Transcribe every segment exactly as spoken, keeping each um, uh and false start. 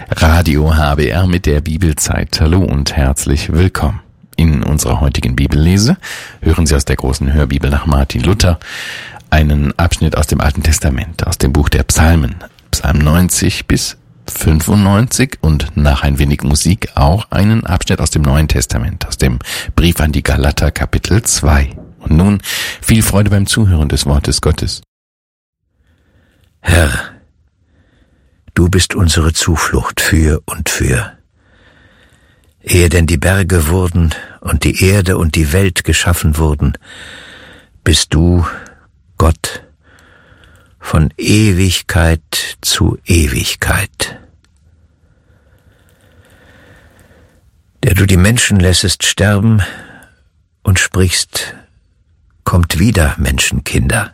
Radio H B R mit der Bibelzeit. Hallo und herzlich willkommen. In unserer heutigen Bibellese hören Sie aus der großen Hörbibel nach Martin Luther einen Abschnitt aus dem Alten Testament, aus dem Buch der Psalmen, Psalm neunzig bis fünfundneunzig, und nach ein wenig Musik auch einen Abschnitt aus dem Neuen Testament, aus dem Brief an die Galater, Kapitel zwei. Und nun viel Freude beim Zuhören des Wortes Gottes. Herr, du bist unsere Zuflucht für und für. Ehe denn die Berge wurden und die Erde und die Welt geschaffen wurden, bist du, Gott, von Ewigkeit zu Ewigkeit. Der du die Menschen lässest sterben und sprichst, kommt wieder, Menschenkinder.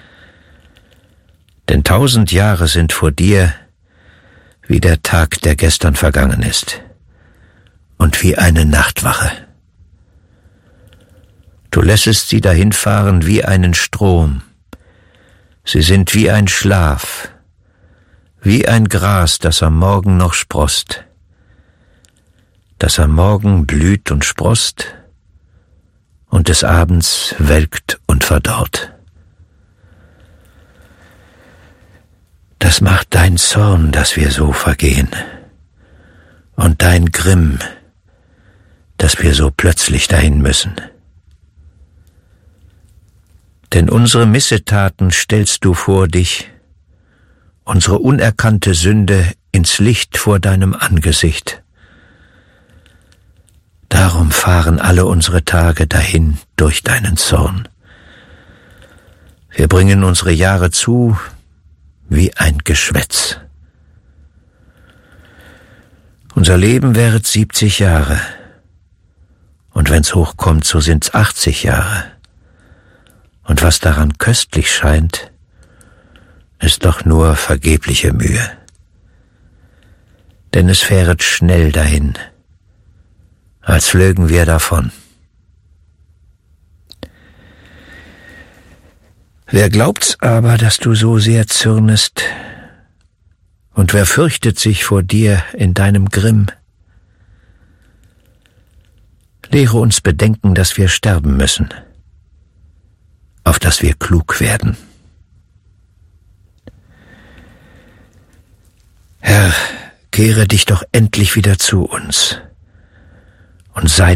Denn tausend Jahre sind vor dir wie der Tag, der gestern vergangen ist, und wie eine Nachtwache. Du lässest sie dahinfahren wie einen Strom. Sie sind wie ein Schlaf, wie ein Gras, das am Morgen noch sproßt, das am Morgen blüht und sproßt und des Abends welkt und verdorrt. Das macht dein Zorn, dass wir so vergehen, und dein Grimm, dass wir so plötzlich dahin müssen. Denn unsere Missetaten stellst du vor dich, unsere unerkannte Sünde ins Licht vor deinem Angesicht. Darum fahren alle unsere Tage dahin durch deinen Zorn. Wir bringen unsere Jahre zu wie ein Geschwätz. Unser Leben währet siebzig Jahre, und wenn's hochkommt, so sind's achtzig Jahre. Und was daran köstlich scheint, ist doch nur vergebliche Mühe. Denn es fähret schnell dahin, als flögen wir davon. Wer glaubt's aber, dass du so sehr zürnest, und wer fürchtet sich vor dir in deinem Grimm? Lehre uns bedenken, dass wir sterben müssen, auf dass wir klug werden. Herr, kehre dich doch endlich wieder zu uns und sei